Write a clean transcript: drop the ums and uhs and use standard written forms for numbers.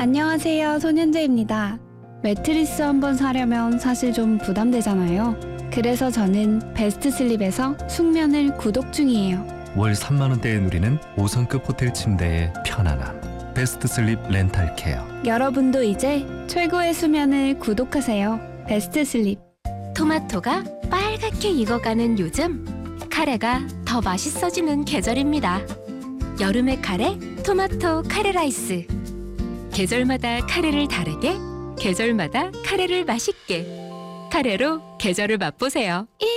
안녕하세요, 손현재입니다. 매트리스 한번 사려면 사실 좀 부담되잖아요. 그래서 저는 베스트슬립에서 숙면을 구독 중이에요. 월 3만 원대에 누리는 5성급 호텔 침대의 편안함. 베스트슬립 렌탈케어. 여러분도 이제 최고의 수면을 구독하세요. 베스트슬립. 토마토가 빨갛게 익어가는 요즘, 카레가 더 맛있어지는 계절입니다. 여름의 카레, 토마토 카레 라이스. 계절마다 카레를 다르게, 계절마다 카레를 맛있게. 카레로 계절을 맛보세요.